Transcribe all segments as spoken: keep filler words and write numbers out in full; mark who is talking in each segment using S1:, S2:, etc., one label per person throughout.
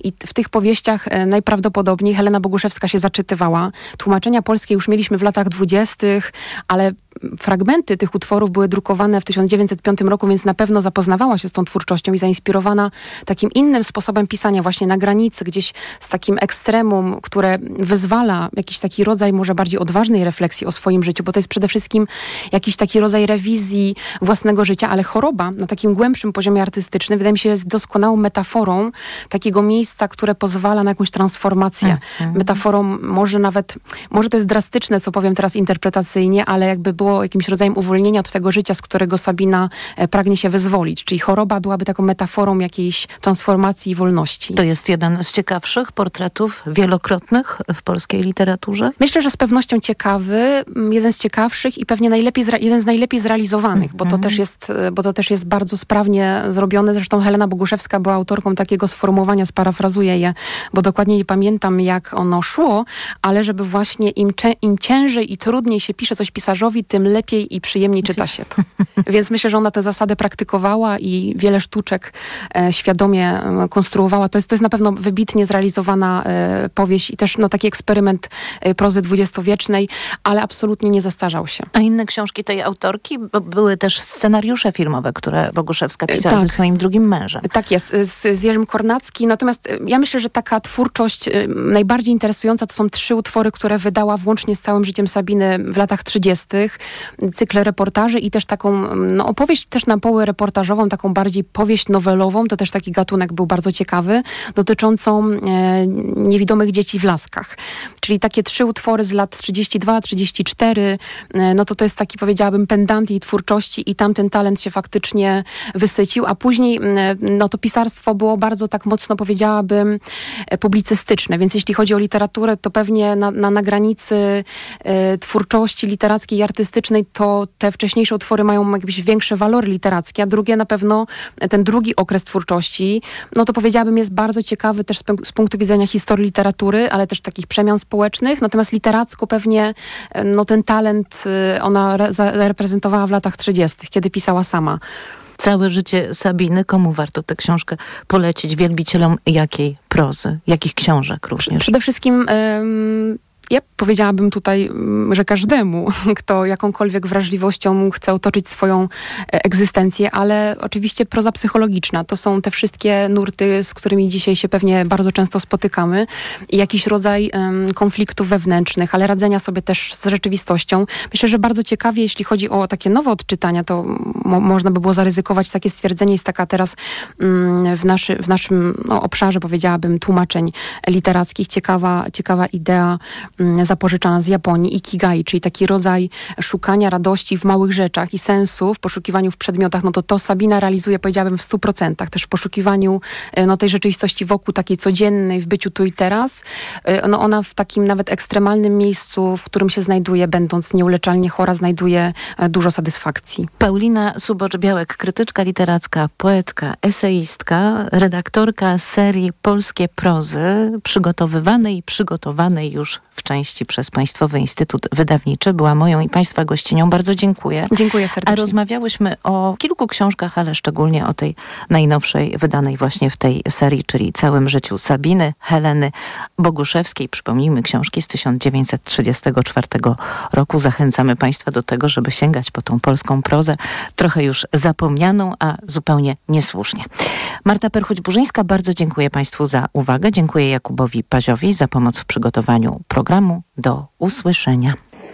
S1: i w tych powieściach najprawdopodobniej Helena Boguszewska się zaczytywała. Tłumaczenia polskie już mieliśmy w latach dwudziestych, ale fragmenty tych utworów były drukowane w tysiąc dziewięćset piątym roku, więc na pewno zapoznawała się z tą twórczością i zainspirowana takim innym sposobem pisania, właśnie na granicy, gdzieś z takim ekstremum, które wyzwala jakiś taki rodzaj może bardziej odważnej refleksji o swoim życiu, bo to jest przede wszystkim jakiś taki rodzaj rewizji własnego życia, ale choroba na takim głębszym poziomie artystycznym, wydaje mi się, jest doskonałą metaforą takiego miejsca, które pozwala na jakąś transformację. Mm-hmm. Metaforą może nawet, może to jest drastyczne, co powiem teraz interpretacyjnie, ale jakby było jakimś rodzajem uwolnienia od tego życia, z którego Sabina pragnie się wyzwolić. Czyli choroba byłaby taką metaforą jakiejś transformacji i wolności.
S2: To jest jeden z ciekawszych portretów wielokrotnych w polskiej literaturze?
S1: Myślę, że z pewnością ciekawy, jeden z ciekawszych i pewnie najlepiej zre- jeden z najlepiej zrealizowanych, mm-hmm. bo to też jest, bo to też jest bardzo sprawnie zrobione. Zresztą Helena Boguszewska była autorką takiego sformułowania, sparafrazuję je, bo dokładnie nie pamiętam, jak ono szło, ale żeby właśnie im, cze- im ciężej i trudniej się pisze coś pisarzowi, tym lepiej i przyjemniej czyta się to. Więc myślę, że ona tę zasadę praktykowała i wiele sztuczek e, świadomie e, konstruowała. To jest, to jest na pewno wybitnie zrealizowana e, powieść i też no, taki eksperyment e, prozy dwudziestowiecznej, ale absolutnie nie zastarzał się.
S2: A inne książki tej autorki? Bo były też scenariusze filmowe, które Boguszewska pisała
S1: tak.
S2: ze swoim drugim mężem.
S1: Tak jest, z, z Jerzym Kornackim. Natomiast ja myślę, że taka twórczość e, najbardziej interesująca to są trzy utwory, które wydała włącznie z całym życiem Sabiny w latach trzydziestych. Cykle reportaży i też taką no, opowieść też na poły reportażową, taką bardziej powieść nowelową, to też taki gatunek był bardzo ciekawy, dotyczącą e, niewidomych dzieci w laskach. Czyli takie trzy utwory z lat trzydzieści dwa trzydzieści cztery, e, no to to jest taki, powiedziałabym, pendant jej twórczości i tamten talent się faktycznie wysycił, a później e, no to pisarstwo było bardzo tak mocno, powiedziałabym, e, publicystyczne, więc jeśli chodzi o literaturę, to pewnie na, na, na granicy e, twórczości literackiej i artystycznej, to te wcześniejsze utwory mają jakieś większe walory literackie, a drugie na pewno, ten drugi okres twórczości, no to powiedziałabym jest bardzo ciekawy też z, p- z punktu widzenia historii literatury, ale też takich przemian społecznych, natomiast literacko pewnie no ten talent ona re- zareprezentowała w latach trzydziestych, kiedy pisała sama.
S2: Całe życie Sabiny. Komu warto tę książkę polecić? Wielbicielom jakiej prozy? Jakich książek również?
S1: Przede wszystkim ym, ja powiedziałabym tutaj, że każdemu, kto jakąkolwiek wrażliwością chce otoczyć swoją egzystencję, ale oczywiście proza psychologiczna. To są te wszystkie nurty, z którymi dzisiaj się pewnie bardzo często spotykamy i jakiś rodzaj um, konfliktów wewnętrznych, ale radzenia sobie też z rzeczywistością. Myślę, że bardzo ciekawie, jeśli chodzi o takie nowe odczytania, to mo- można by było zaryzykować takie stwierdzenie. Jest taka teraz um, w, naszy, w naszym no, obszarze, powiedziałabym, tłumaczeń literackich ciekawa, ciekawa idea zapożyczana z Japonii, ikigai, czyli taki rodzaj szukania radości w małych rzeczach i sensu w poszukiwaniu w przedmiotach, no to to Sabina realizuje, powiedziałabym, w stu procentach. Też w poszukiwaniu no, tej rzeczywistości wokół, takiej codziennej, w byciu tu i teraz. No, ona w takim nawet ekstremalnym miejscu, w którym się znajduje, będąc nieuleczalnie chora, znajduje dużo satysfakcji.
S2: Paulina Subocz-Białek, krytyczka literacka, poetka, eseistka, redaktorka serii Polskie Prozy, przygotowywanej i przygotowanej już w części przez Państwowy Instytut Wydawniczy. Była moją i Państwa gościnią. Bardzo dziękuję.
S1: Dziękuję serdecznie.
S2: A rozmawiałyśmy o kilku książkach, ale szczególnie o tej najnowszej, wydanej właśnie w tej serii, czyli Całym życiu Sabiny, Heleny Boguszewskiej. Przypomnijmy, książki z tysiąc dziewięćset trzydziestego czwartego roku. Zachęcamy Państwa do tego, żeby sięgać po tą polską prozę, trochę już zapomnianą, a zupełnie niesłusznie. Marta Perchuć-Burzyńska, bardzo dziękuję Państwu za uwagę. Dziękuję Jakubowi Paziowi za pomoc w przygotowaniu programu. Do usłyszenia.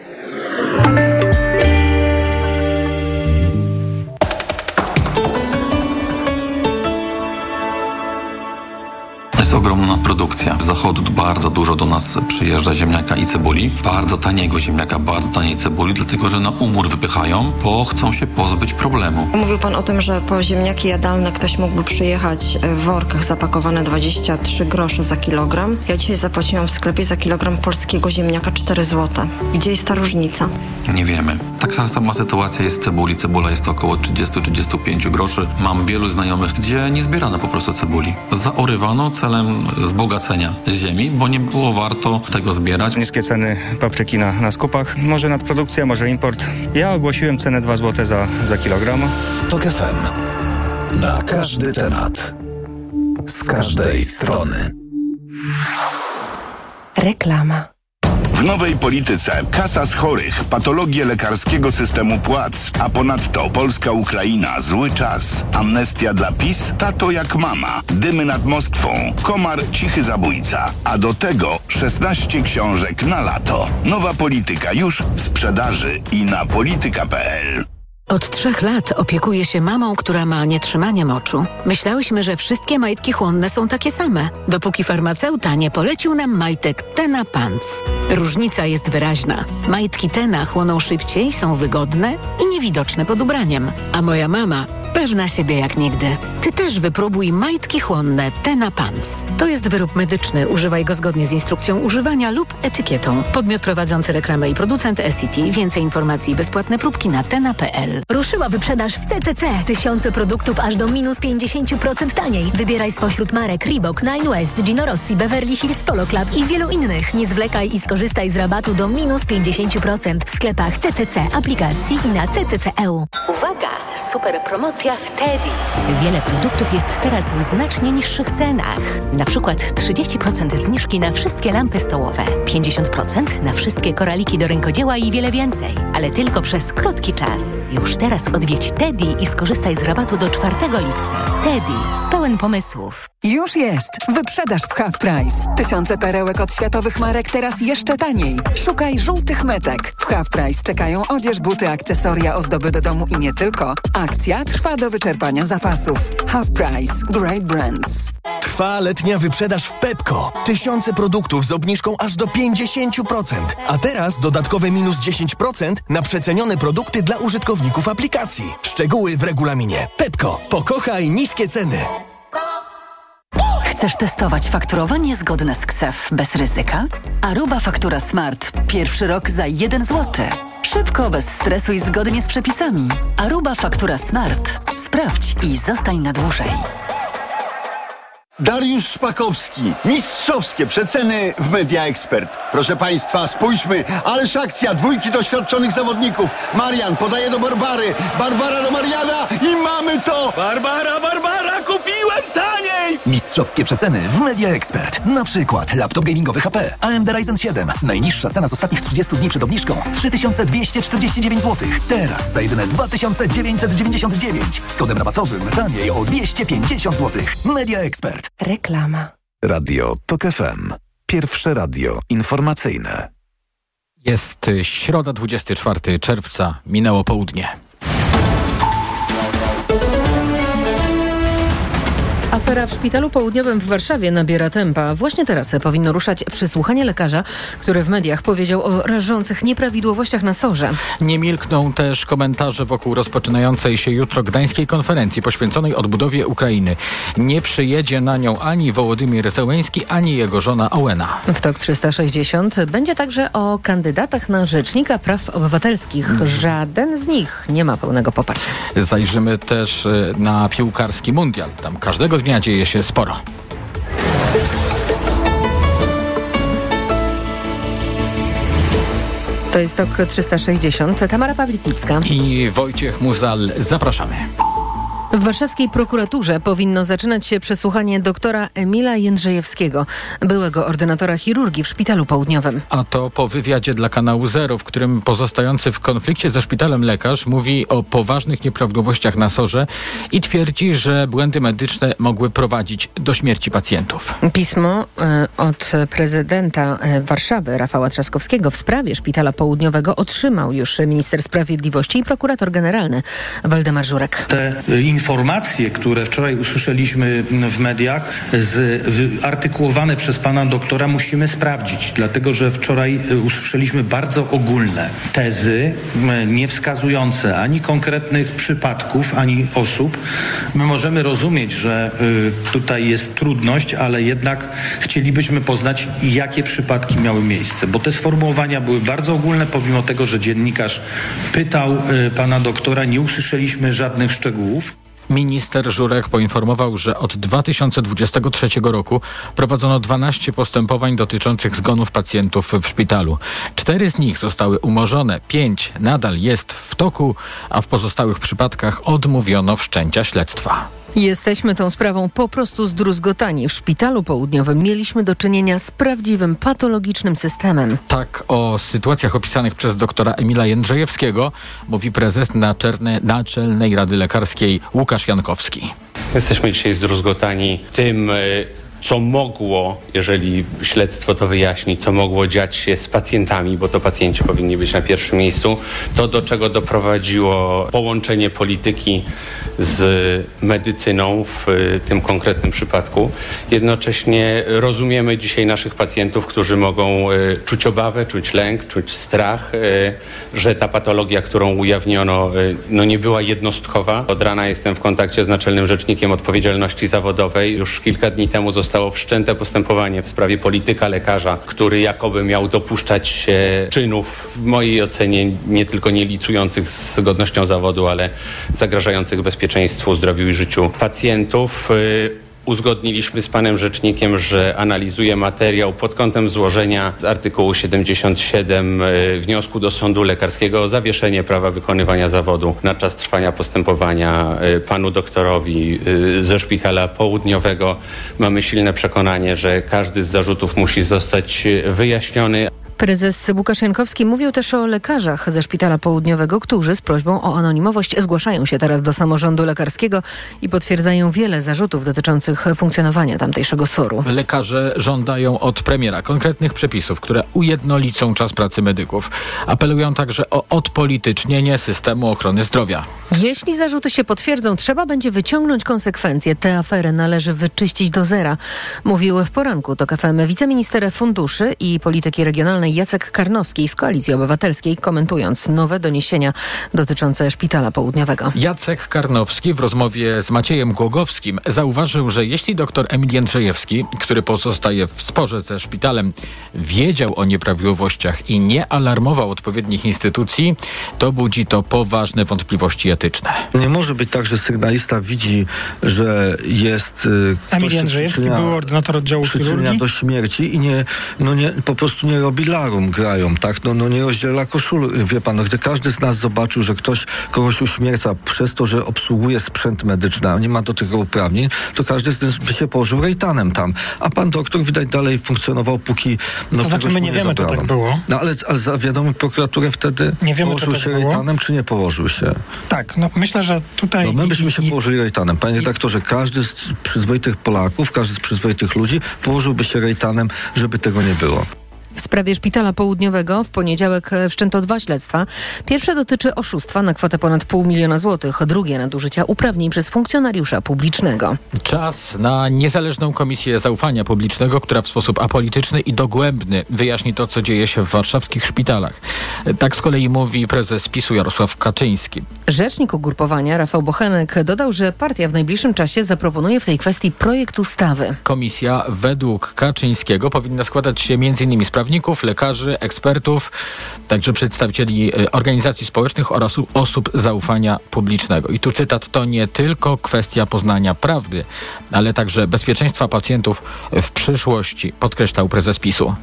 S3: Jest ogromna produkcja. Z zachodu bardzo dużo do nas przyjeżdża ziemniaka i cebuli. Bardzo taniego ziemniaka, bardzo taniej cebuli, dlatego że na umór wypychają, bo chcą się pozbyć problemu.
S4: Mówił pan o tym, że po ziemniaki jadalne ktoś mógłby przyjechać w workach zapakowane dwadzieścia trzy grosze za kilogram. Ja dzisiaj zapłaciłam w sklepie za kilogram polskiego ziemniaka cztery złote. Gdzie jest ta różnica?
S3: Nie wiemy. Tak sama sytuacja jest w cebuli. Cebula jest około trzydzieści do trzydziestu pięciu groszy. Mam wielu znajomych, gdzie nie zbierano po prostu cebuli. Zaorywano celem wzbogacenia ziemi, bo nie było warto tego zbierać.
S5: Niskie ceny papryki na, na skupach. Może nadprodukcja, może import. Ja ogłosiłem cenę dwa złote za, za kilogram.
S6: Tok F M. Na każdy temat. Z każdej strony. Reklama.
S7: W nowej polityce kasa z chorych, patologie lekarskiego systemu płac, a ponadto Polska-Ukraina, zły czas, amnestia dla PiS, tato jak mama, dymy nad Moskwą, komar, cichy zabójca, a do tego szesnaście książek na lato. Nowa polityka już w sprzedaży i na polityka kropka p l.
S8: Od trzech lat opiekuję się mamą, która ma nietrzymanie moczu. Myślałyśmy, że wszystkie majtki chłonne są takie same, dopóki farmaceuta nie polecił nam majtek Tena Pants. Różnica jest wyraźna. Majtki Tena chłoną szybciej, są wygodne i niewidoczne pod ubraniem. A moja mama pewna siebie jak nigdy. Ty też wypróbuj majtki chłonne Tena Pants. To jest wyrób medyczny. Używaj go zgodnie z instrukcją używania lub etykietą. Podmiot prowadzący reklamę i producent S E T. Więcej informacji i bezpłatne próbki na tena kropka p l.
S9: Ruszyła wyprzedaż w C C C. Tysiące produktów aż do minus pięćdziesiąt procent taniej. Wybieraj spośród marek Reebok, Nine West, Gino Rossi, Beverly Hills Polo Club i wielu innych. Nie zwlekaj i skorzystaj z rabatu do minus pięćdziesiąt procent w sklepach C C C, aplikacji i na C C C kropka e u.
S10: Uwaga! Super promocja w Teddy. Wiele produktów jest teraz w znacznie niższych cenach. Na przykład trzydzieści procent zniżki na wszystkie lampy stołowe, pięćdziesiąt procent na wszystkie koraliki do rękodzieła i wiele więcej. Ale tylko przez krótki czas. Już teraz odwiedź Teddy i skorzystaj z rabatu do czwartego lipca. Teddy. Pełen pomysłów.
S11: Już jest! Wyprzedaż w Half Price. Tysiące perełek od światowych marek teraz jeszcze taniej. Szukaj żółtych metek. W Half Price czekają odzież, buty, akcesoria, ozdoby do domu i nie tylko. Akcja trwa do wyczerpania zapasów. Half Price. Great Brands.
S12: Trwa letnia wyprzedaż w Pepco. Tysiące produktów z obniżką aż do pięćdziesiąt procent. A teraz dodatkowe minus dziesięć procent na przecenione produkty dla użytkowników aplikacji. Szczegóły w regulaminie. Pepco. Pokochaj niskie ceny.
S13: Chcesz testować fakturowanie zgodne z K S E F bez ryzyka? Aruba Faktura Smart. Pierwszy rok za jeden złoty. Szybko, bez stresu i zgodnie z przepisami. Aruba Faktura Smart. Sprawdź i zostań na dłużej.
S14: Dariusz Szpakowski. Mistrzowskie przeceny w Media Expert. Proszę Państwa, spójrzmy, ależ akcja, dwójki doświadczonych zawodników. Marian podaje do Barbary, Barbara do Mariana i mamy to!
S15: Barbara, Barbara, kupiłem taniej!
S16: Mistrzowskie przeceny w Media Expert. Na przykład laptop gamingowy H P A M D Ryzen siedem. Najniższa cena z ostatnich trzydziestu dni przed obniżką trzy tysiące dwieście czterdzieści dziewięć złotych. Teraz za jedyne dwa tysiące dziewięćset dziewięćdziesiąt dziewięć. Z kodem rabatowym taniej o dwieście pięćdziesiąt złotych. Media Expert.
S6: Reklama.
S17: Radio Tok F M. Pierwsze radio informacyjne.
S18: Jest środa, dwudziestego czwartego czerwca. Minęło południe.
S19: Afera w Szpitalu Południowym w Warszawie nabiera tempa. Właśnie teraz powinno ruszać przesłuchanie lekarza, który w mediach powiedział o rażących nieprawidłowościach na sorze.
S18: Nie milkną też komentarze wokół rozpoczynającej się jutro gdańskiej konferencji poświęconej odbudowie Ukrainy. Nie przyjedzie na nią ani Wołodymyr Zełenski, ani jego żona Ołena.
S19: W Tok trzysta sześćdziesiąt będzie także o kandydatach na Rzecznika Praw Obywatelskich. Żaden z nich nie ma pełnego poparcia.
S18: Zajrzymy też na piłkarski mundial. Tam każdego dnia dzieje się sporo.
S19: To jest Tok trzysta sześćdziesiąt. Tamara Pawlik-Lipska
S18: I Wojciech Muzal. Zapraszamy.
S19: W warszawskiej prokuraturze powinno zaczynać się przesłuchanie doktora Emila Jędrzejewskiego, byłego ordynatora chirurgii w Szpitalu Południowym.
S18: A to po wywiadzie dla kanału Zero, w którym pozostający w konflikcie ze szpitalem lekarz mówi o poważnych nieprawidłowościach na sorze i twierdzi, że błędy medyczne mogły prowadzić do śmierci pacjentów.
S19: Pismo y, od prezydenta Warszawy Rafała Trzaskowskiego w sprawie Szpitala Południowego otrzymał już minister sprawiedliwości i prokurator generalny Waldemar Żurek.
S20: Te informacje, które wczoraj usłyszeliśmy w mediach, z, artykułowane przez pana doktora, musimy sprawdzić, dlatego że wczoraj usłyszeliśmy bardzo ogólne tezy, nie wskazujące ani konkretnych przypadków, ani osób. My możemy rozumieć, że tutaj jest trudność, ale jednak chcielibyśmy poznać, jakie przypadki miały miejsce, bo te sformułowania były bardzo ogólne, pomimo tego, że dziennikarz pytał pana doktora, nie usłyszeliśmy żadnych szczegółów.
S18: Minister Żurek poinformował, że od dwa tysiące dwudziestego trzeciego roku prowadzono dwanaście postępowań dotyczących zgonów pacjentów w szpitalu. Cztery z nich zostały umorzone, pięć nadal jest w toku, a w pozostałych przypadkach odmówiono wszczęcia śledztwa.
S19: Jesteśmy tą sprawą po prostu zdruzgotani. W szpitalu południowym mieliśmy do czynienia z prawdziwym, patologicznym systemem.
S18: Tak o sytuacjach opisanych przez doktora Emila Jędrzejewskiego mówi prezes Naczelnej, Naczelnej Rady Lekarskiej Łukasz Jankowski.
S21: Jesteśmy dzisiaj zdruzgotani tym, co mogło, jeżeli śledztwo to wyjaśni, co mogło dziać się z pacjentami, bo to pacjenci powinni być na pierwszym miejscu, to do czego doprowadziło połączenie polityki z medycyną w tym konkretnym przypadku. Jednocześnie rozumiemy dzisiaj naszych pacjentów, którzy mogą czuć obawę, czuć lęk, czuć strach, że ta patologia, którą ujawniono, no nie była jednostkowa. Od rana jestem w kontakcie z Naczelnym Rzecznikiem Odpowiedzialności Zawodowej. Już kilka dni temu zostało wszczęte postępowanie w sprawie polityka lekarza, który jakoby miał dopuszczać się czynów, w mojej ocenie, nie tylko nie licujących z godnością zawodu, ale zagrażających bezpieczeństwu, zdrowiu i życiu pacjentów. Uzgodniliśmy z panem rzecznikiem, że analizuje materiał pod kątem złożenia z artykułu siedemdziesiąt siedem wniosku do sądu lekarskiego o zawieszenie prawa wykonywania zawodu na czas trwania postępowania panu doktorowi ze Szpitala Południowego. Mamy silne przekonanie, że każdy z zarzutów musi zostać wyjaśniony.
S19: Prezes Łukasz Jankowski mówił też o lekarzach ze Szpitala Południowego, którzy z prośbą o anonimowość zgłaszają się teraz do samorządu lekarskiego i potwierdzają wiele zarzutów dotyczących funkcjonowania tamtejszego soru.
S18: Lekarze żądają od premiera konkretnych przepisów, które ujednolicą czas pracy medyków. Apelują także o odpolitycznienie systemu ochrony zdrowia.
S19: Jeśli zarzuty się potwierdzą, trzeba będzie wyciągnąć konsekwencje. Tę aferę należy wyczyścić do zera, mówił w poranku TOK F M wiceminister funduszy i polityki regionalnej Jacek Karnowski z Koalicji Obywatelskiej, komentując nowe doniesienia dotyczące Szpitala Południowego.
S18: Jacek Karnowski w rozmowie z Maciejem Głogowskim zauważył, że jeśli dr Emil Jędrzejewski, który pozostaje w sporze ze szpitalem, wiedział o nieprawidłowościach i nie alarmował odpowiednich instytucji, to budzi to poważne wątpliwości etyczne.
S22: Nie może być tak, że sygnalista widzi, że jest y,
S23: Emil Jędrzejewski był ordynator oddziału chirurgii
S22: do śmierci i nie, no nie, po prostu nie robi larum, grają, tak? No, no nie rozdziela koszul. Wie pan, no, gdy każdy z nas zobaczył, że ktoś kogoś uśmierca przez to, że obsługuje sprzęt medyczny, a nie ma do tego uprawnień, to każdy z nas by się położył rejtanem tam. A pan doktor widać dalej funkcjonował, póki... No,
S23: to znaczy my nie, nie wiemy,
S22: zabrano.
S23: czy tak było.
S22: No ale, ale zawiadomił prokuraturę wtedy,
S23: nie wiemy,
S22: położył
S23: czy
S22: się
S23: tak
S22: rejtanem, czy nie położył się?
S23: Tak, no myślę, że tutaj...
S22: No my byśmy się
S23: i,
S22: położyli rejtanem. Panie redaktorze, każdy z przyzwoitych Polaków, każdy z przyzwoitych ludzi położyłby się rejtanem, żeby tego nie było.
S19: W sprawie Szpitala Południowego w poniedziałek wszczęto dwa śledztwa. Pierwsze dotyczy oszustwa na kwotę ponad pół miliona złotych, drugie nadużycia uprawnień przez funkcjonariusza publicznego.
S18: Czas na niezależną Komisję Zaufania Publicznego, która w sposób apolityczny i dogłębny wyjaśni to, co dzieje się w warszawskich szpitalach. Tak z kolei mówi prezes PiSu Jarosław Kaczyński.
S19: Rzecznik ugrupowania Rafał Bochenek dodał, że partia w najbliższym czasie zaproponuje w tej kwestii projekt ustawy.
S18: Komisja według Kaczyńskiego powinna składać się między innymi z prawników, lekarzy, ekspertów, także przedstawicieli organizacji społecznych oraz osób zaufania publicznego. I tu cytat: to nie tylko kwestia poznania prawdy, ale także bezpieczeństwa pacjentów w przyszłości, podkreślał prezes PiSu.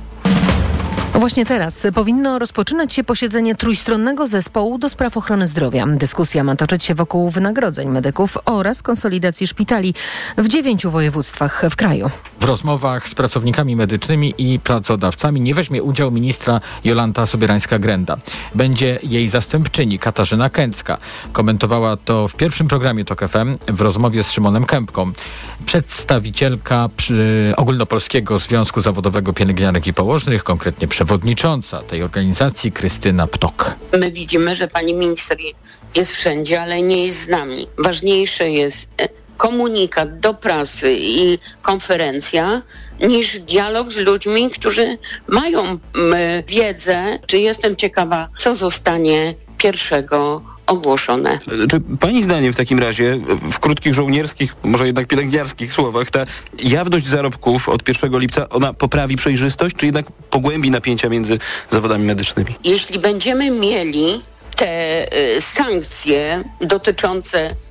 S19: Właśnie teraz powinno rozpoczynać się posiedzenie trójstronnego zespołu do spraw ochrony zdrowia. Dyskusja ma toczyć się wokół wynagrodzeń medyków oraz konsolidacji szpitali w dziewięciu województwach w kraju.
S18: W rozmowach z pracownikami medycznymi i pracodawcami nie weźmie udziału ministra Jolanta Sobierańska-Grenda. Będzie jej zastępczyni Katarzyna Kęcka. Komentowała to w pierwszym programie TOK F M w rozmowie z Szymonem Kępką. Przedstawicielka przy Ogólnopolskiego Związku Zawodowego Pielęgniarek i Położnych, konkretnie przewodnicząca tej organizacji Krystyna Ptok.
S24: My widzimy, że pani minister jest wszędzie, ale nie jest z nami. Ważniejsze jest komunikat do prasy i konferencja niż dialog z ludźmi, którzy mają m, wiedzę. Czy jestem ciekawa, co zostanie pierwszego ogłoszone.
S25: Czy pani zdaniem w takim razie, w krótkich żołnierskich, może jednak pielęgniarskich słowach, ta jawność zarobków od pierwszego lipca, ona poprawi przejrzystość, czy jednak pogłębi napięcia między zawodami medycznymi?
S24: Jeśli będziemy mieli te y, sankcje dotyczące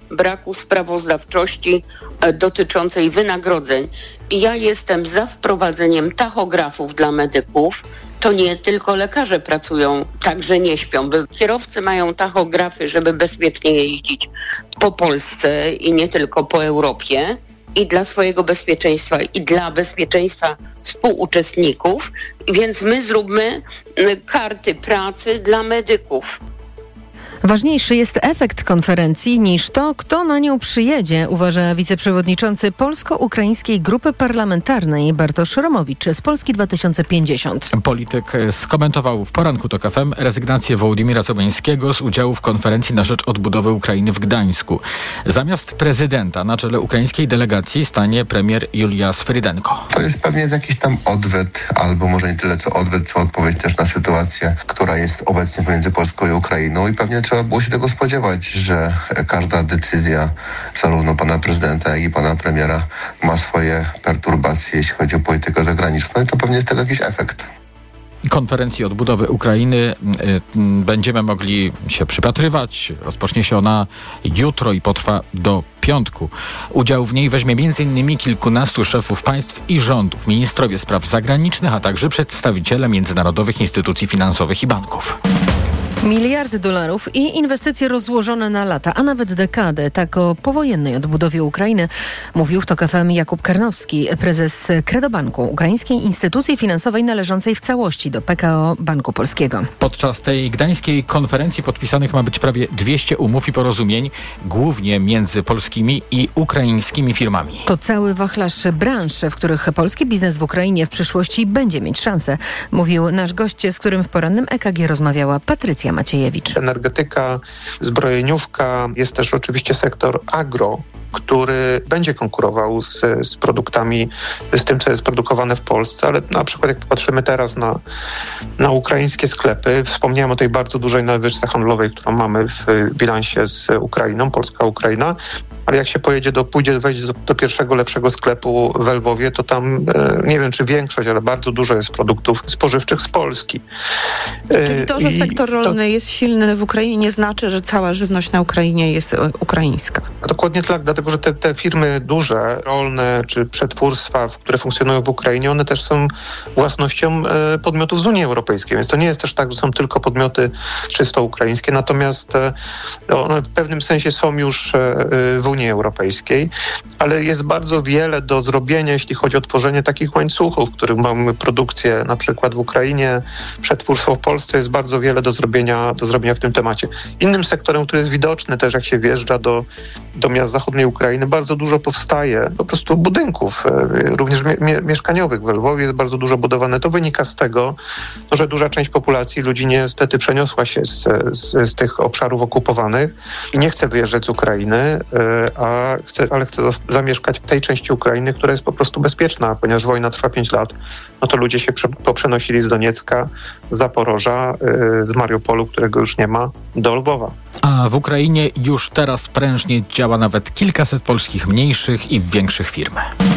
S24: braku sprawozdawczości dotyczącej wynagrodzeń. I ja jestem za wprowadzeniem tachografów dla medyków. To nie tylko lekarze pracują, także nie śpią. Kierowcy mają tachografy, żeby bezpiecznie jeździć po Polsce i nie tylko po Europie. I dla swojego bezpieczeństwa, i dla bezpieczeństwa współuczestników. Więc my zróbmy karty pracy dla medyków.
S19: Ważniejszy jest efekt konferencji niż to, kto na nią przyjedzie, uważa wiceprzewodniczący Polsko-Ukraińskiej Grupy Parlamentarnej Bartosz Romowicz z Polski dwa tysiące pięćdziesiąt.
S18: Polityk skomentował w poranku TOK F M rezygnację Wołodymyra Zełenskiego z udziału w konferencji na rzecz odbudowy Ukrainy w Gdańsku. Zamiast prezydenta na czele ukraińskiej delegacji stanie premier Julia Sfrydenko.
S1: To jest pewnie jakiś tam odwet, albo może nie tyle co odwet, co odpowiedź też na sytuację, która jest obecnie pomiędzy Polską i Ukrainą i pewnie trzeba było się tego spodziewać, że każda decyzja zarówno pana prezydenta, jak i pana premiera ma swoje perturbacje, jeśli chodzi o politykę zagraniczną i to pewnie jest tego jakiś efekt.
S18: Konferencji odbudowy Ukrainy y, y, będziemy mogli się przypatrywać. Rozpocznie się ona jutro i potrwa do piątku. Udział w niej weźmie między innymi kilkunastu szefów państw i rządów, ministrowie spraw zagranicznych, a także przedstawiciele międzynarodowych instytucji finansowych i banków.
S19: Miliardy dolarów i inwestycje rozłożone na lata, a nawet dekadę. Tak o powojennej odbudowie Ukrainy mówił w TOK F M Jakub Karnowski, prezes Kredobanku, ukraińskiej instytucji finansowej należącej w całości do P K O Banku Polskiego.
S18: Podczas tej gdańskiej konferencji podpisanych ma być prawie dwieście umów i porozumień, głównie między polskimi i ukraińskimi firmami.
S19: To cały wachlarz branż, w których polski biznes w Ukrainie w przyszłości będzie mieć szansę, mówił nasz gość, z którym w porannym E K G rozmawiała Patrycja Maciejewicz.
S2: Energetyka, zbrojeniówka, jest też oczywiście sektor agro, który będzie konkurował z, z produktami, z tym, co jest produkowane w Polsce, ale na przykład jak popatrzymy teraz na, na ukraińskie sklepy, wspomniałem o tej bardzo dużej nadwyżce handlowej, którą mamy w bilansie z Ukrainą, Polska-Ukraina, ale jak się pojedzie do, pójdzie wejść do, do pierwszego lepszego sklepu w Lwowie, to tam e, nie wiem, czy większość, ale bardzo dużo jest produktów spożywczych z Polski.
S3: E, Czyli to, że
S2: i
S3: sektor rolny to... jest silny w Ukrainie, nie znaczy, że cała żywność na Ukrainie jest e, ukraińska.
S2: Dokładnie tak, dlatego że te, te firmy duże, rolne czy przetwórstwa, które funkcjonują w Ukrainie, one też są własnością e, podmiotów z Unii Europejskiej, więc to nie jest też tak, że są tylko podmioty czysto ukraińskie, natomiast e, one w pewnym sensie są już e, w Unii Europejskiej, ale jest bardzo wiele do zrobienia, jeśli chodzi o tworzenie takich łańcuchów, w których mamy produkcję na przykład w Ukrainie, przetwórstwo w Polsce, jest bardzo wiele do zrobienia, do zrobienia w tym temacie. Innym sektorem, który jest widoczny też, jak się wjeżdża do, do miast zachodniej Ukrainy, bardzo dużo powstaje po prostu budynków, również mie- mieszkaniowych. W Lwowie jest bardzo dużo budowane. To wynika z tego, no, że duża część populacji, ludzi niestety przeniosła się z, z, z tych obszarów okupowanych i nie chce wyjeżdżać z Ukrainy, a chce, ale chce zamieszkać w tej części Ukrainy, która jest po prostu bezpieczna, ponieważ wojna trwa pięć lat, no to ludzie się prze, poprzenosili z Doniecka, z Zaporoża, z Mariupolu, którego już nie ma, do Lwowa.
S18: A w Ukrainie już teraz prężnie działa nawet kilkaset polskich mniejszych i większych firm.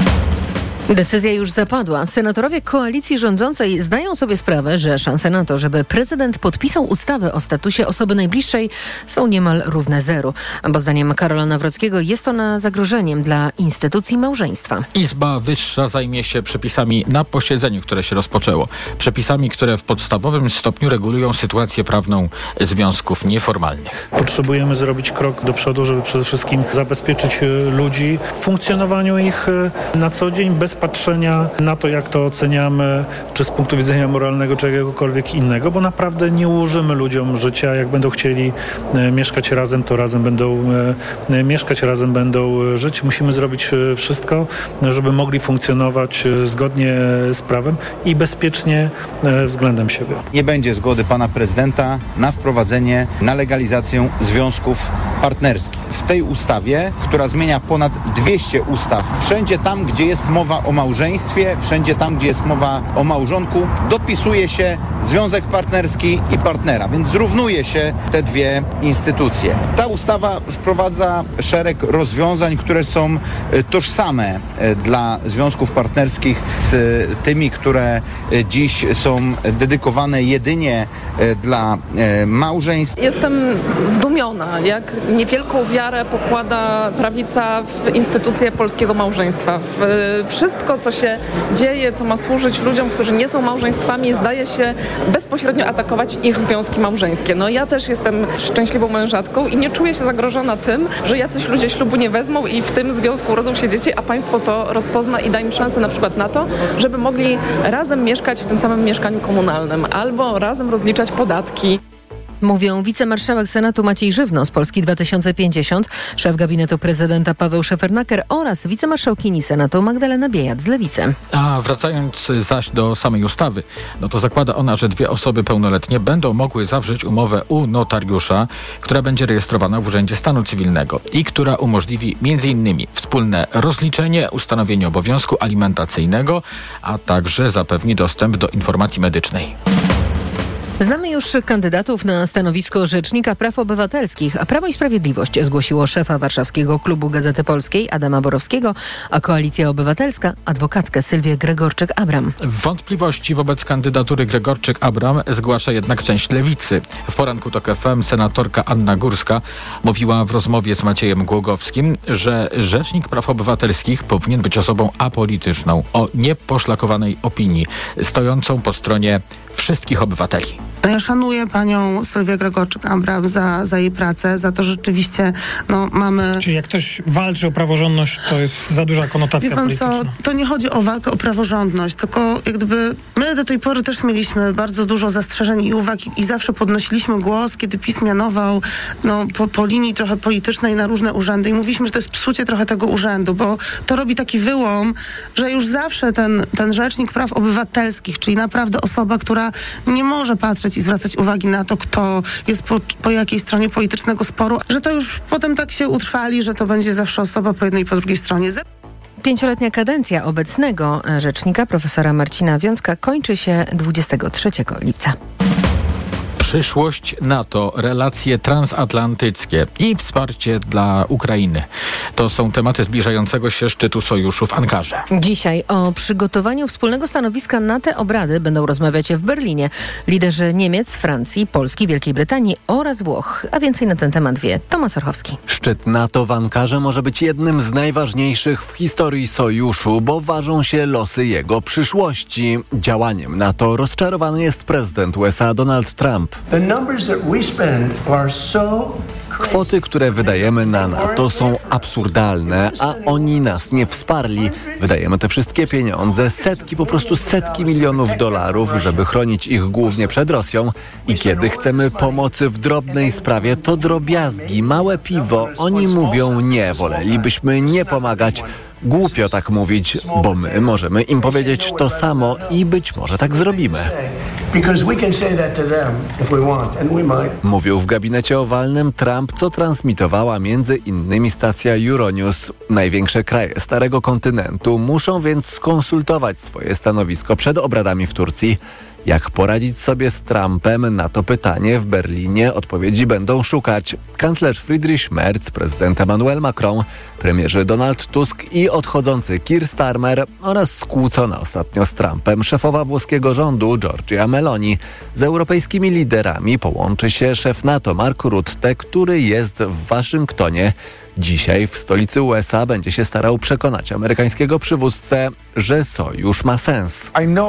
S19: Decyzja już zapadła. Senatorowie koalicji rządzącej zdają sobie sprawę, że szanse na to, żeby prezydent podpisał ustawę o statusie osoby najbliższej, są niemal równe zeru. Bo zdaniem Karola Nawrockiego jest ona zagrożeniem dla instytucji małżeństwa.
S18: Izba Wyższa zajmie się przepisami na posiedzeniu, które się rozpoczęło. Przepisami, które w podstawowym stopniu regulują sytuację prawną związków nieformalnych.
S23: Potrzebujemy zrobić krok do przodu, żeby przede wszystkim zabezpieczyć ludzi w funkcjonowaniu ich na co dzień bez patrzenia na to, jak to oceniamy, czy z punktu widzenia moralnego, czy jakiegokolwiek innego, bo naprawdę nie ułożymy ludziom życia. Jak będą chcieli e, mieszkać razem, to razem będą e, mieszkać, razem będą żyć. Musimy zrobić e, wszystko, żeby mogli funkcjonować e, zgodnie z prawem i bezpiecznie e, względem siebie.
S4: Nie będzie zgody pana prezydenta na wprowadzenie, na legalizację związków partnerskich. W tej ustawie, która zmienia ponad dwieście ustaw, wszędzie tam, gdzie jest mowa mowa o małżeństwie, wszędzie tam, gdzie jest mowa o małżonku, dopisuje się związek partnerski i partnera, więc zrównuje się te dwie instytucje. Ta ustawa wprowadza szereg rozwiązań, które są tożsame dla związków partnerskich z tymi, które dziś są dedykowane jedynie dla małżeństw.
S5: Jestem zdumiona, jak niewielką wiarę pokłada prawica w instytucję polskiego małżeństwa. W wszystko, co się dzieje, co ma służyć ludziom, którzy nie są małżeństwami, zdaje się bezpośrednio atakować ich związki małżeńskie. No ja też jestem szczęśliwą mężatką i nie czuję się zagrożona tym, że jacyś ludzie ślubu nie wezmą i w tym związku urodzą się dzieci, a państwo to rozpozna i da im szansę na przykład na to, żeby mogli razem mieszkać w tym samym mieszkaniu komunalnym albo razem rozliczać podatki.
S19: Mówią wicemarszałek Senatu Maciej Żywno z Polski dwa tysiące pięćdziesiąt, szef gabinetu prezydenta Paweł Szefernaker oraz wicemarszałkini Senatu Magdalena Biejat z Lewicy.
S18: A wracając zaś do samej ustawy, no to zakłada ona, że dwie osoby pełnoletnie będą mogły zawrzeć umowę u notariusza, która będzie rejestrowana w Urzędzie Stanu Cywilnego i która umożliwi między innymi wspólne rozliczenie, ustanowienie obowiązku alimentacyjnego, a także zapewni dostęp do informacji medycznej.
S19: Znamy już kandydatów na stanowisko Rzecznika Praw Obywatelskich, a Prawo i Sprawiedliwość zgłosiło szefa warszawskiego klubu Gazety Polskiej Adama Borowskiego, a Koalicja Obywatelska adwokatkę Sylwię Gregorczyk-Abram.
S18: Wątpliwości wobec kandydatury Gregorczyk-Abram zgłasza jednak część Lewicy. W poranku TOK F M senatorka Anna Górska mówiła w rozmowie z Maciejem Głogowskim, że Rzecznik Praw Obywatelskich powinien być osobą apolityczną, o nieposzlakowanej opinii, stojącą po stronie wszystkich obywateli.
S7: Ja szanuję panią Sylwię Gregorczyk-Abram za, za jej pracę, za to, że rzeczywiście no, mamy...
S8: Czyli jak ktoś walczy o praworządność, to jest za duża konotacja
S7: Wie pan
S8: polityczna.
S7: co, to nie chodzi o walkę o praworządność, tylko jak gdyby my do tej pory też mieliśmy bardzo dużo zastrzeżeń i uwag i zawsze podnosiliśmy głos, kiedy PiS mianował no, po, po linii trochę politycznej na różne urzędy i mówiliśmy, że to jest psucie trochę tego urzędu, bo to robi taki wyłom, że już zawsze ten, ten Rzecznik Praw Obywatelskich, czyli naprawdę osoba, która nie może patrzeć i zwracać uwagi na to, kto jest po, po jakiej stronie politycznego sporu, że to już potem tak się utrwali, że to będzie zawsze osoba po jednej i po drugiej stronie.
S19: Pięcioletnia kadencja obecnego rzecznika, profesora Marcina Wiącka, kończy się dwudziestego trzeciego lipca.
S18: Przyszłość NATO, relacje transatlantyckie i wsparcie dla Ukrainy. To są tematy zbliżającego się szczytu sojuszu w Ankarze.
S19: Dzisiaj o przygotowaniu wspólnego stanowiska na te obrady będą rozmawiać w Berlinie liderzy Niemiec, Francji, Polski, Wielkiej Brytanii oraz Włoch. A więcej na ten temat wie Tomasz Orchowski.
S9: Szczyt NATO w Ankarze może być jednym z najważniejszych w historii sojuszu, bo ważą się losy jego przyszłości. Działaniem NATO rozczarowany jest prezydent U S A Donald Trump. Kwoty, które wydajemy na NATO, są absurdalne, a oni nas nie wsparli. Wydajemy te wszystkie pieniądze, setki, po prostu setki milionów dolarów, żeby chronić ich głównie przed Rosją. I kiedy chcemy pomocy w drobnej sprawie, to drobiazgi, małe piwo. Oni mówią nie, wolelibyśmy nie pomagać. Głupio tak mówić, bo my możemy im powiedzieć to samo i być może tak zrobimy. Mówił w gabinecie owalnym Trump, co transmitowała między innymi stacja Euronews. Największe kraje Starego Kontynentu muszą więc skonsultować swoje stanowisko przed obradami w Turcji. Jak poradzić sobie z Trumpem? Na to pytanie w Berlinie odpowiedzi będą szukać kanclerz Friedrich Merz, prezydent Emmanuel Macron, premierzy Donald Tusk i odchodzący Keir Starmer oraz skłócona ostatnio z Trumpem szefowa włoskiego rządu Giorgia Meloni. Z europejskimi liderami połączy się szef NATO Mark Rutte, który jest w Waszyngtonie. Dzisiaj w stolicy U S A będzie się starał przekonać amerykańskiego przywódcę, że sojusz ma sens.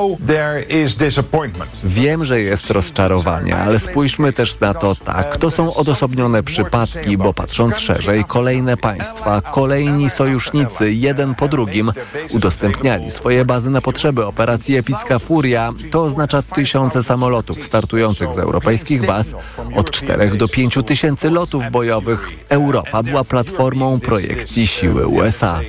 S9: Wiem, że jest rozczarowanie, ale spójrzmy też na to tak. To są odosobnione przypadki, bo patrząc szerzej, kolejne państwa, kolejni sojusznicy, jeden po drugim, udostępniali swoje bazy na potrzeby operacji Epicka Furia. To oznacza tysiące samolotów startujących z europejskich baz, od czterech do pięciu tysięcy lotów bojowych. Europa była platformą projekcji siły U S A.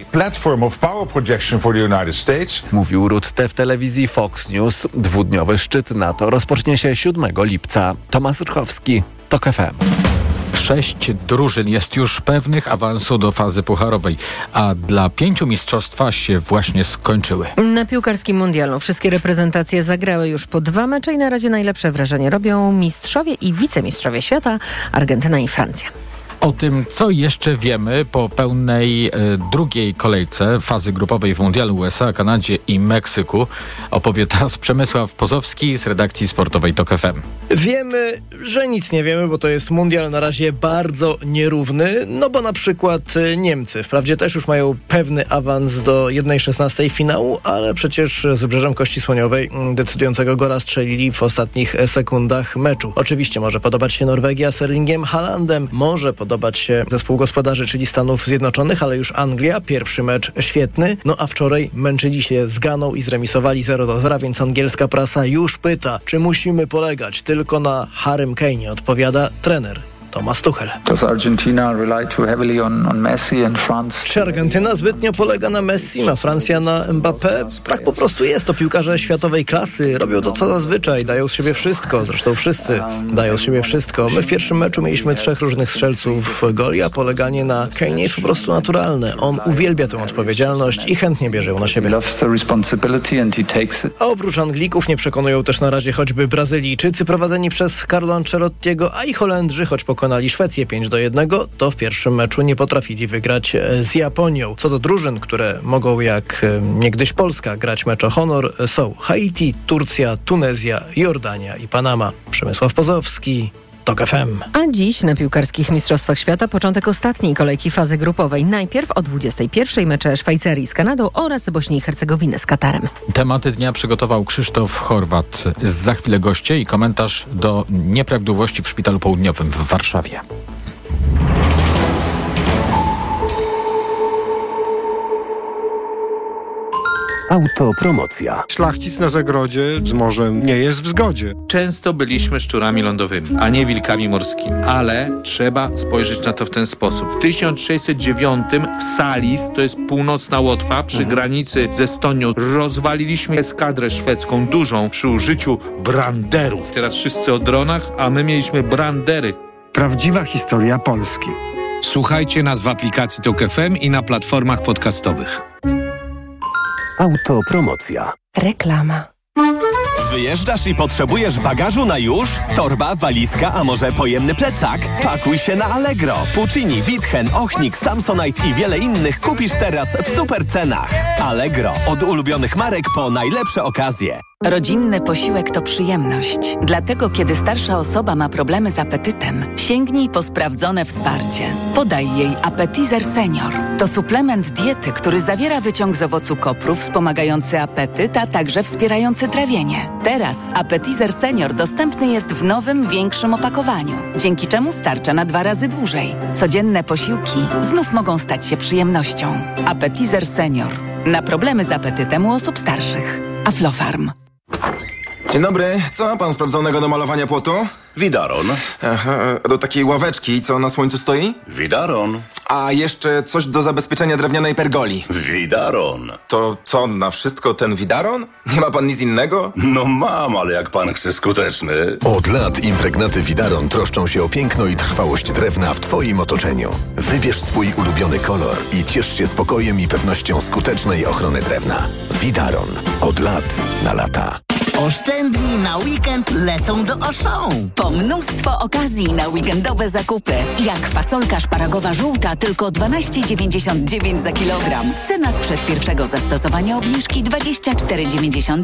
S9: Mówił Rutte w telewizji Fox News. Dwudniowy szczyt NATO rozpocznie się siódmego lipca. Tomasz Orchowski, TOK F M.
S18: Sześć drużyn jest już pewnych awansu do fazy pucharowej, a dla pięciu mistrzostwa się właśnie skończyły.
S19: Na piłkarskim mundialu wszystkie reprezentacje zagrały już po dwa mecze i na razie najlepsze wrażenie robią mistrzowie i wicemistrzowie świata, Argentyna i Francja.
S18: O tym, co jeszcze wiemy po pełnej e, drugiej kolejce fazy grupowej w Mundialu U S A, Kanadzie i Meksyku, opowie teraz Przemysław Pozowski z redakcji sportowej TOK F M.
S10: Wiemy, że nic nie wiemy, bo to jest mundial na razie bardzo nierówny, no bo na przykład Niemcy wprawdzie też już mają pewny awans do jednej szesnastej finału, ale przecież z Wybrzeżem Kości Słoniowej decydującego gola strzelili w ostatnich sekundach meczu. Oczywiście może podobać się Norwegia z Erlingiem Haalandem, może podobać się zespół gospodarzy, czyli Stanów Zjednoczonych, ale już Anglia, pierwszy mecz świetny, no a wczoraj męczyli się z Ganą i zremisowali zero do zera, więc angielska prasa już pyta, czy musimy polegać tylko na Harrym Kane'ie, odpowiada trener Thomas Tuchel. Czy Argentyna zbytnio polega na Messi, a Francja na Mbappé? Tak po prostu jest. To piłkarze światowej klasy. Robią to co zazwyczaj. Dają z siebie wszystko. Zresztą wszyscy dają z siebie wszystko. My w pierwszym meczu mieliśmy trzech różnych strzelców goli, a poleganie na Kane'ie jest po prostu naturalne. On uwielbia tę odpowiedzialność i chętnie bierze ją na siebie. A oprócz Anglików nie przekonują też na razie choćby Brazylijczycy prowadzeni przez Carlo Ancelottiego, a i Holendrzy, choć pokonali Szwecję pięć do jednego, to w pierwszym meczu nie potrafili wygrać z Japonią. Co do drużyn, które mogą jak niegdyś Polska grać mecz o honor, są Haiti, Turcja, Tunezja, Jordania i Panama. Przemysław Pozowski, TOK F M.
S19: A dziś na piłkarskich Mistrzostwach Świata początek ostatniej kolejki fazy grupowej. Najpierw o dwudziestej pierwszej mecze Szwajcarii z Kanadą oraz Bośni i Hercegowiny z Katarem.
S18: Tematy dnia przygotował Krzysztof Chorwat. Za chwilę goście i komentarz do nieprawidłowości w Szpitalu Południowym w Warszawie.
S17: Autopromocja.
S11: Szlachcic na zagrodzie z morzem nie jest w zgodzie.
S12: Często byliśmy szczurami lądowymi, a nie wilkami morskimi. Ale trzeba spojrzeć na to w ten sposób. W tysiąc sześćset dziewiątym w Salis, to jest północna Łotwa, przy mhm. granicy z Estonią, rozwaliliśmy eskadrę szwedzką dużą przy użyciu branderów. Teraz wszyscy o dronach, a my mieliśmy brandery.
S11: Prawdziwa historia Polski.
S12: Słuchajcie nas w aplikacji TOK F M i na platformach podcastowych.
S17: Autopromocja.
S6: Reklama.
S13: Wyjeżdżasz i potrzebujesz bagażu na już? Torba, walizka, a może pojemny plecak? Pakuj się na Allegro. Puccini, Witchen, Ochnik, Samsonite i wiele innych kupisz teraz w super cenach. Allegro. Od ulubionych marek po najlepsze okazje.
S14: Rodzinny posiłek to przyjemność. Dlatego, kiedy starsza osoba ma problemy z apetytem, sięgnij po sprawdzone wsparcie. Podaj jej Appetizer Senior. To suplement diety, który zawiera wyciąg z owocu kopru wspomagający apetyt, a także wspierający trawienie. Teraz Appetizer Senior dostępny jest w nowym, większym opakowaniu, dzięki czemu starcza na dwa razy dłużej. Codzienne posiłki znów mogą stać się przyjemnością. Appetizer Senior. Na problemy z apetytem u osób starszych. Aflofarm.
S26: Dzień dobry, co ma pan sprawdzonego do malowania płotu?
S27: Widaron.
S26: Aha, do takiej ławeczki, co na słońcu stoi?
S27: Widaron.
S26: A jeszcze coś do zabezpieczenia drewnianej pergoli.
S27: Widaron.
S26: To co, na wszystko ten widaron? Nie ma pan nic innego?
S27: No mam, ale jak pan chce skuteczny.
S17: Od lat impregnaty Widaron troszczą się o piękno i trwałość drewna w twoim otoczeniu. Wybierz swój ulubiony kolor i ciesz się spokojem i pewnością skutecznej ochrony drewna. Widaron. Od lat na lata.
S28: Oszczędni na weekend lecą do Auchan.
S14: Po mnóstwo okazji na weekendowe zakupy. Jak fasolka szparagowa żółta tylko dwanaście dziewięćdziesiąt dziewięć za kilogram. Cena sprzed pierwszego zastosowania obniżki dwadzieścia cztery dziewięćdziesiąt